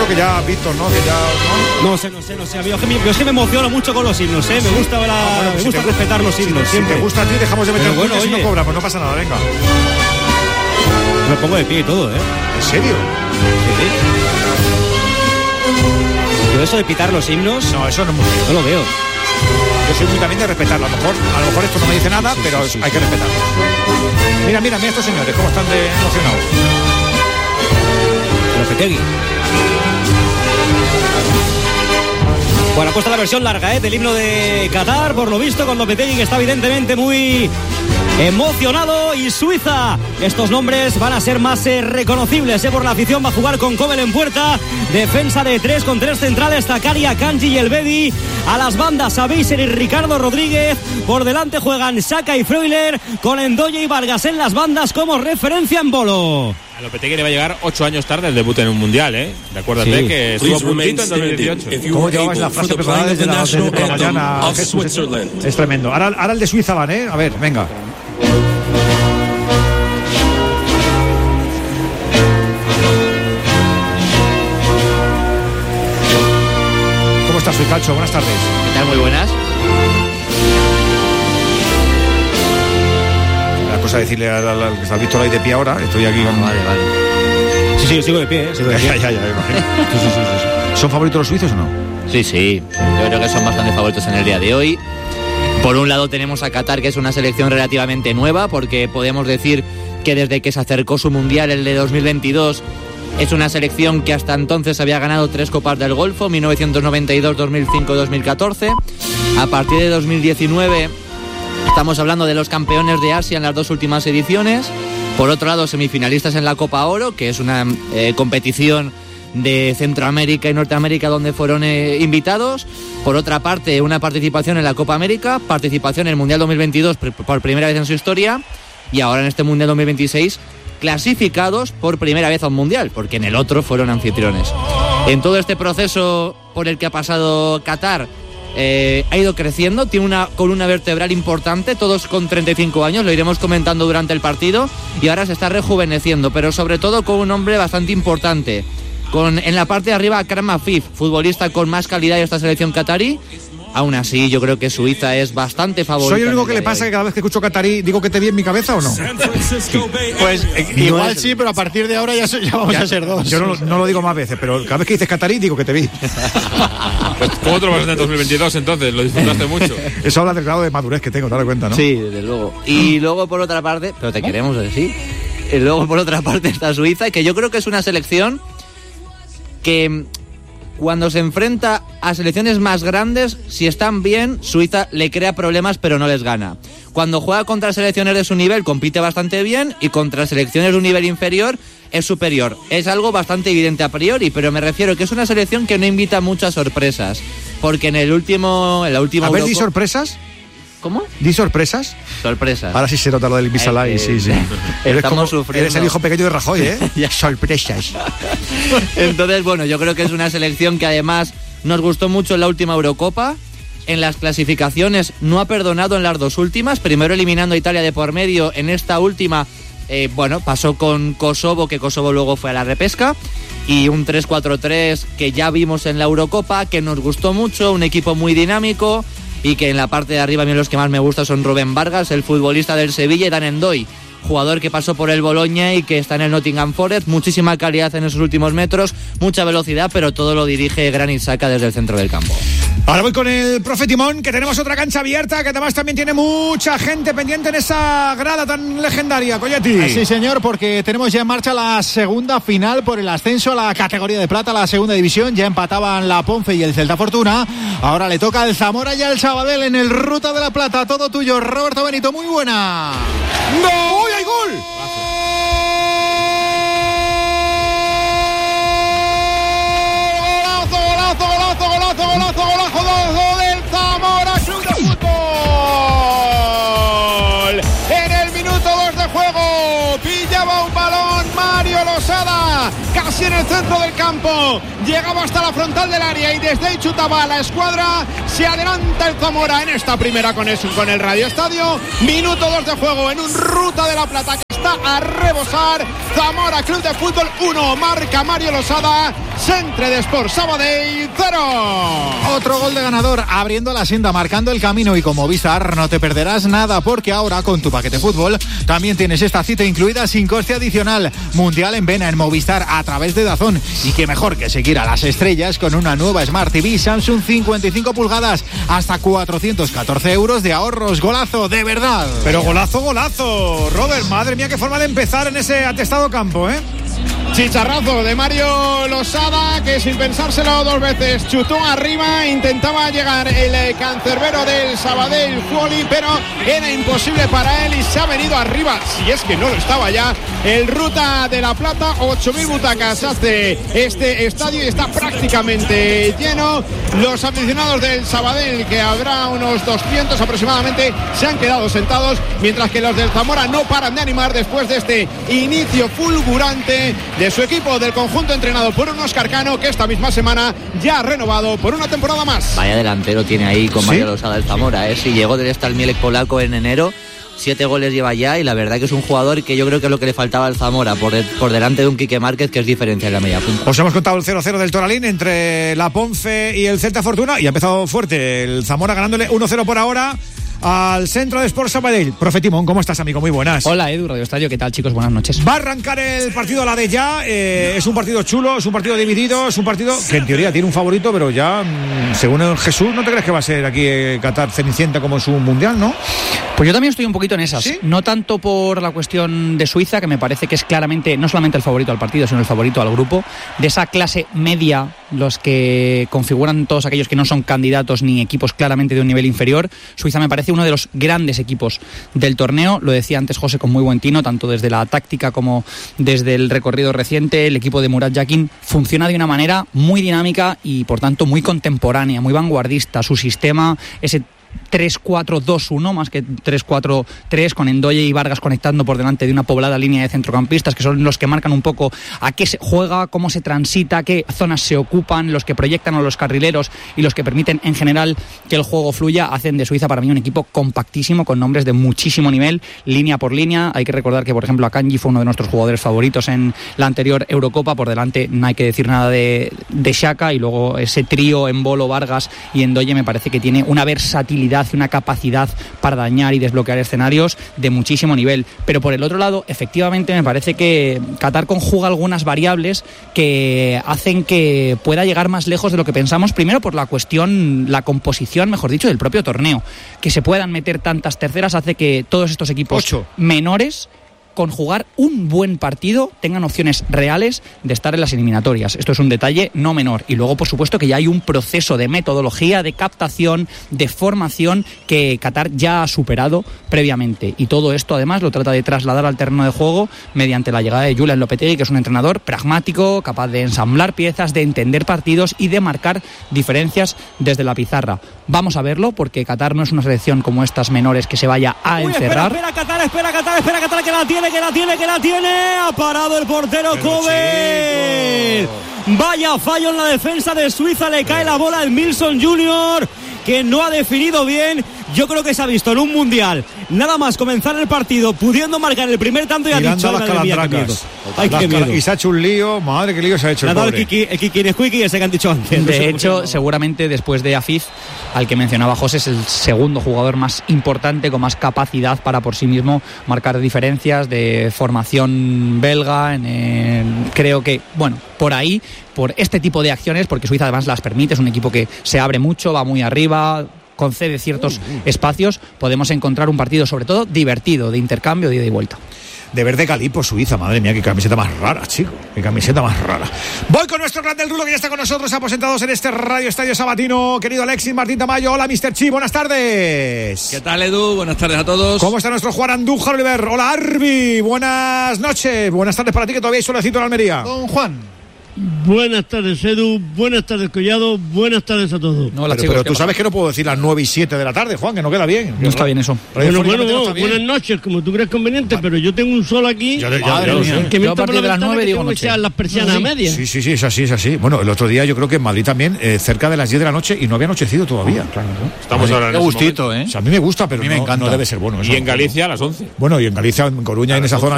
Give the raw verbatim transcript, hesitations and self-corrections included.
que ya, Víctor, ¿no? Que ya, ¿no? No sé, no sé, no sé. Yo es que me, yo es que me emociono mucho con los himnos, ¿eh? Me gusta, la, ah, bueno, me si gusta respetar los himnos, si, siempre. Si te gusta a ti, dejamos de meter bueno, y no cobramos, no pasa nada, venga. Me pongo de pie y todo, ¿eh? ¿En serio? Sí. Yo eso de pitar los himnos... No, eso no, no lo veo. Yo soy muy también de respetarlo. A lo mejor, a lo mejor esto no me dice nada, sí, pero sí, sí, hay que respetarlo. Mira, mira, mira estos señores, cómo están de emocionados. Lopetegui. Bueno, ha puesto la versión larga, ¿eh? Del himno de Qatar, por lo visto, con Lopetegui, que está evidentemente muy emocionado. Y Suiza, estos nombres van a ser más eh, reconocibles, ¿eh? Por la afición. Va a jugar con Kobel en puerta, defensa de tres con tres centrales, Zakaria, Kanji y Elvedi. A las bandas, Sabeiser y Ricardo Rodríguez. Por delante juegan Saka y Freuler, con Endoye y Vargas en las bandas como referencia en Bolo. A Lopetegui le va a llegar ocho años tarde el debut en un mundial, ¿eh? Acuérdate sí. que estuvo a puntito en dos mil dieciocho. ¿Cómo llevabas la frase preparada desde la, desde la mañana? Jesús, es, es tremendo. Ahora, ahora el de Suiza van, ¿eh? A ver, venga. ¿Cómo estás, Suicacho? Buenas tardes. ¿Qué tal? Muy buenas. A decirle al, al, al que está Víctor ahí de pie ahora. Estoy aquí con... Vale, vale. Sí, sí, yo sigo de pie, ¿eh? Sigo de pie. Ya, ya, ya, me imagino. Sí, sí, sí, sí. ¿Son favoritos los suizos o no? Sí, sí. Yo creo que son bastante favoritos en el día de hoy. Por un lado tenemos a Qatar, que es una selección relativamente nueva, porque podemos decir que desde que se acercó su mundial, el de dos mil veintidós, es una selección que hasta entonces había ganado tres Copas del Golfo, mil novecientos noventa y dos, dos mil cinco y dos mil catorce. A partir de dos mil diecinueve... estamos hablando de los campeones de Asia en las dos últimas ediciones. Por otro lado, semifinalistas en la Copa Oro, que es una eh, competición de Centroamérica y Norteamérica donde fueron eh, invitados. Por otra parte, una participación en la Copa América, participación en el Mundial dos mil veintidós por, por primera vez en su historia, y ahora en este Mundial dos mil veintiséis clasificados por primera vez a un Mundial, porque en el otro fueron anfitriones. En todo este proceso por el que ha pasado Qatar, Eh, ha ido creciendo, tiene una columna vertebral importante, todos con treinta y cinco años, lo iremos comentando durante el partido, y ahora se está rejuveneciendo, pero sobre todo con un hombre bastante importante, con en la parte de arriba Akram Afif, futbolista con más calidad de esta selección qatarí. Aún así, yo creo que Suiza es bastante favorita. ¿Soy el único que le pasa que cada vez que escucho qatarí digo que te vi en mi cabeza o no? Pues eh, igual sí, pero a partir de ahora ya, so, ya vamos ya, a ser dos. Yo no, no lo digo más veces, pero cada vez que dices qatarí digo que te vi. Pues, ¿cómo te lo vas en el dos mil veintidós entonces? ¿Lo disfrutaste mucho? Eso habla del grado de madurez que tengo, te das cuenta, ¿no? Sí, desde luego. Y luego por otra parte, pero te queremos decir, y luego por otra parte está Suiza, que yo creo que es una selección que cuando se enfrenta a selecciones más grandes, si están bien, Suiza le crea problemas pero no les gana. Cuando juega contra selecciones de su nivel, compite bastante bien, y contra selecciones de un nivel inferior es superior. Es algo bastante evidente a priori, pero me refiero que es una selección que no invita muchas sorpresas, porque en el último en la última ¿A ver, Eurocopa... di sorpresas? ¿Cómo? ¿Di sorpresas? Sorpresas. Ahora sí se nota lo del Invisalign, eh, sí, sí. Estamos como, sufriendo. Eres el hijo pequeño de Rajoy, ¿eh? Sorpresas. Entonces, bueno, yo creo que es una selección que además nos gustó mucho en la última Eurocopa. En las clasificaciones no ha perdonado en las dos últimas, primero eliminando a Italia de por medio. En esta última, eh, bueno, pasó con Kosovo, que Kosovo luego fue a la repesca, y un tres cuatro tres que ya vimos en la Eurocopa, que nos gustó mucho, un equipo muy dinámico, y que en la parte de arriba a mí los que más me gustan son Rubén Vargas, el futbolista del Sevilla, y Dan Endoy, jugador que pasó por el Bologna y que está en el Nottingham Forest. Muchísima calidad en esos últimos metros, mucha velocidad, pero todo lo dirige Granit Xhaka desde el centro del campo. Ahora voy con el profe Timón, que tenemos otra cancha abierta, que además también tiene mucha gente pendiente en esa grada tan legendaria, Coyetti. Sí, señor, porque tenemos ya en marcha la segunda final por el ascenso a la categoría de plata, la segunda división. Ya empataban la Ponce y el Celta Fortuna. Ahora le toca al Zamora y al Sabadell en el Ruta de la Plata. Todo tuyo, Roberto Benito, muy buena. ¡Gol! ¡Uy, hay gol! Golazo, golazo, golazo, golazo, golazo, golazo del Zamora Club de Fútbol. En el minuto dos de juego pillaba un balón Mario Losada, casi en el centro del campo, llegaba hasta la frontal del área y desde ahí chutaba a la escuadra. Se adelanta el Zamora en esta primera conexión con el Radio Estadio. Minuto dos de juego en un Ruta de la Plata que está está a rebosar. Zamora Club de Fútbol uno, marca Mario Losada. Centre de Sport Sabadell cero. Otro gol de ganador, abriendo la senda, marcando el camino, y con Movistar no te perderás nada, porque ahora con tu paquete fútbol también tienes esta cita incluida sin coste adicional. Mundial en vena en Movistar a través de DAZN, y qué mejor que seguir a las estrellas con una nueva Smart T V Samsung cincuenta y cinco pulgadas, hasta cuatrocientos catorce euros de ahorros. Golazo, de verdad. Pero golazo, golazo. Robert, madre mía, qué forma de empezar en ese atestado campo, ¿eh? Chicharrazo de Mario Losada, que sin pensárselo dos veces chutó arriba, intentaba llegar el cancerbero del Sabadell Fuoli, pero era imposible para él y se ha venido arriba, si es que no lo estaba ya, el Ruta de la Plata. Ocho mil butacas hace este estadio y está prácticamente lleno. Los aficionados del Sabadell, que habrá unos doscientos aproximadamente, se han quedado sentados, mientras que los del Zamora no paran de animar después de este inicio fulgurante de su equipo, del conjunto entrenado por un Óscar Cano, que esta misma semana ya ha renovado por una temporada más. Vaya delantero tiene ahí con ¿Sí? Mario Losada el Zamora, ¿eh? Si llegó del Stalmielek polaco en enero, siete goles lleva ya, y la verdad que es un jugador que yo creo que es lo que le faltaba al Zamora, por, de, por delante de un Quique Márquez, que es diferencia en la media punta. Os hemos contado el cero cero del Toralín entre la Ponce y el Celta Fortuna, y ha empezado fuerte el Zamora ganándole uno cero por ahora al Centro de Sport Sabadell. Profe Timón, ¿cómo estás, amigo? Muy buenas. Hola, Edu, Radio Estadio, ¿qué tal, chicos? Buenas noches. Va a arrancar el partido a la de ya. Eh, es un partido chulo, es un partido dividido, es un partido que en teoría tiene un favorito, pero ya, según el Jesús, ¿no te crees que va a ser aquí eh, Qatar Cenicienta como en su mundial, no? Pues yo también estoy un poquito en esas. ¿Sí? No tanto por la cuestión de Suiza, que me parece que es claramente no solamente el favorito al partido, sino el favorito al grupo. De esa clase media, los que configuran todos aquellos que no son candidatos ni equipos claramente de un nivel inferior, Suiza me parece uno de los grandes equipos del torneo. Lo decía antes José con muy buen tino, tanto desde la táctica como desde el recorrido reciente. El equipo de Murat Yakin funciona de una manera muy dinámica y por tanto muy contemporánea, muy vanguardista. Su sistema, ese tres cuatro dos uno más que tres cuatro tres, con Endoye y Vargas conectando por delante de una poblada línea de centrocampistas, que son los que marcan un poco a qué se juega, cómo se transita, qué zonas se ocupan, los que proyectan a los carrileros y los que permiten en general que el juego fluya. Hacen de Suiza para mí un equipo compactísimo, con nombres de muchísimo nivel, línea por línea. Hay que recordar que, por ejemplo, Akanji fue uno de nuestros jugadores favoritos en la anterior Eurocopa. Por delante no hay que decir nada de, de Xhaka, y luego ese trío en Bolo, Vargas y Endoye me parece que tiene una versatilidad y una capacidad para dañar y desbloquear escenarios de muchísimo nivel. Pero por el otro lado, efectivamente me parece que Qatar conjuga algunas variables que hacen que pueda llegar más lejos de lo que pensamos, primero por la cuestión, la composición, mejor dicho, del propio torneo. Que se puedan meter tantas terceras hace que todos estos equipos Ocho. menores, con jugar un buen partido, tengan opciones reales de estar en las eliminatorias. Esto es un detalle no menor. Y luego, por supuesto, que ya hay un proceso de metodología, de captación, de formación que Qatar ya ha superado previamente. Y todo esto, además, lo trata de trasladar al terreno de juego mediante la llegada de Julen Lopetegui, que es un entrenador pragmático, capaz de ensamblar piezas, de entender partidos y de marcar diferencias desde la pizarra. Vamos a verlo, porque Qatar no es una selección como estas menores que se vaya a Uy, encerrar. Espera, espera, Qatar, espera, Qatar, espera, Qatar, que la tiene, que la tiene, que la tiene. Ha parado el portero Kobe. Vaya fallo en la defensa de Suiza. Le cae la bola al Milson junior, que no ha definido bien. Yo creo que se ha visto en un mundial, nada más comenzar el partido, pudiendo marcar el primer tanto, y ha dicho: las madre mía, qué miedo. Ay, Las qué cala- miedo. y se ha hecho un lío, madre, qué lío se ha hecho Le ha el dado el pobre. Kiki, el Kiki Nesquiki, ese que han dicho antes. No sé De cómo se hecho, llama. seguramente después de Afiz, al que mencionaba José, es el segundo jugador más importante, con más capacidad para por sí mismo marcar diferencias, de formación belga. En, en, creo que, bueno, por ahí, por este tipo de acciones, porque Suiza además las permite, es un equipo que se abre mucho, va muy arriba, concede ciertos espacios, podemos encontrar un partido sobre todo divertido, de intercambio, de ida y vuelta. De verde calipo, Suiza, madre mía, qué camiseta más rara, chico, qué camiseta más rara. Voy con nuestro gran del Rulo, que ya está con nosotros, aposentados en este Radio Estadio Sabatino, querido Alexis Martín Tamayo. Hola, mister Chi, buenas tardes. ¿Qué tal, Edu? Buenas tardes a todos. ¿Cómo está nuestro Juan Andújar Oliver? Hola, Arbi, buenas noches, buenas tardes para ti, que todavía hay solecito en Almería. Don Juan. Buenas tardes, Edu. Buenas tardes, Collado. Buenas tardes a todos. Hola, pero chicos, pero ¿qué tú pasa? sabes que no puedo decir las nueve y siete de la tarde, Juan, que no queda bien. No está bien eso. Bueno, bueno, Radiofónicamente no bueno, está bien. buenas noches, como tú crees conveniente, pero yo tengo un sol aquí. Ya, ya, ya, Madre ya lo mía. sé. que me Yo a entra por partir la de las ventana nueve que digo tengo que noche. echar las persianas a medias. Sí, sí, sí, es así, es así. Bueno, el otro día yo creo que en Madrid también, eh, cerca de las diez de la noche, y no había anochecido todavía. Claro, ¿no? Estamos ahora en Qué ese gustito, ¿eh? O sea, a mí me gusta, pero A mí me no, encanta. no debe ser bueno. Eso momento. Y en no. Galicia a las once. Bueno, y en Galicia, en Coruña, en esa zona,